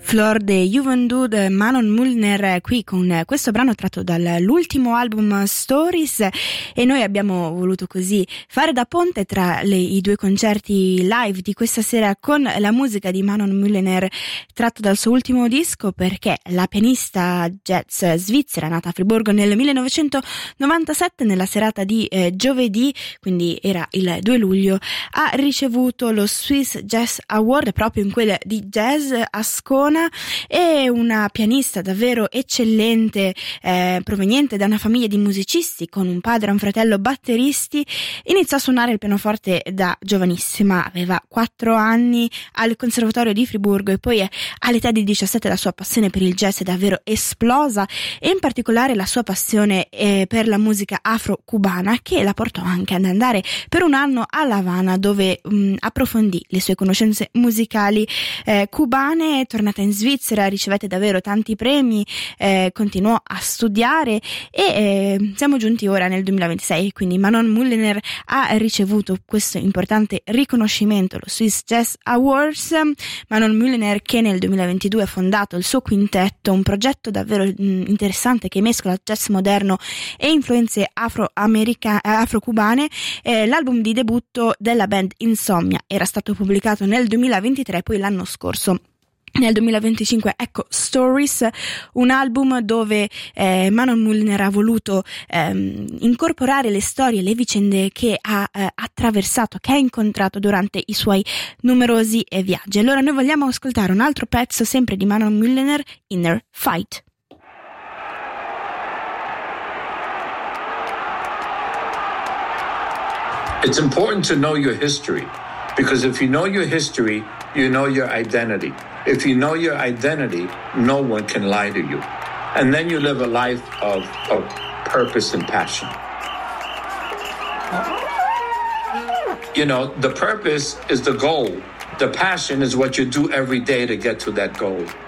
Flor de Juventut, Manon Mullner qui con questo brano tratto dall'ultimo album Stories, e noi abbiamo voluto così fare da ponte tra i due concerti live di questa sera con la musica di Manon Mullner tratto dal suo ultimo disco, perché la pianista jazz svizzera nata a Friburgo nel 1997, nella serata di giovedì, quindi era il 2 luglio, ha ricevuto lo Swiss Jazz Award proprio in quella di jazz Ascona. È una pianista davvero eccellente, proveniente da una famiglia di musicisti con un padre e un fratello batteristi. Iniziò a suonare il pianoforte da giovanissima, aveva 4 anni al Conservatorio di Friburgo, e poi all'età di 17 la sua passione per il jazz è davvero esplosa, e in particolare la sua passione per la musica afro-cubana, che la portò anche ad andare per un anno a La Habana, dove approfondì le sue conoscenze musicali cubane. È tornata in Svizzera, ricevette davvero tanti premi, continuò a studiare e siamo giunti ora nel 2026, quindi Manon Mullner ha ricevuto questo importante riconoscimento, lo Swiss Jazz Awards. Manon Mullner, che nel 2022 ha fondato il suo quintetto, un progetto davvero interessante che mescola jazz moderno e influenze afro-cubane. L'album di debutto della band Insomnia era stato pubblicato nel 2023, poi l'anno scorso nel 2025, ecco Stories, un album dove Manon Mullner ha voluto incorporare le storie, le vicende che ha attraversato, che ha incontrato durante i suoi numerosi viaggi. Allora noi vogliamo ascoltare un altro pezzo sempre di Manon Mullner, Inner Fight. It's important to know your history, because if you know your history, you know your identity. If you know your identity, no one can lie to you. And then you live a life of purpose and passion. You know, the purpose is the goal. The passion is what you do every day to get to that goal.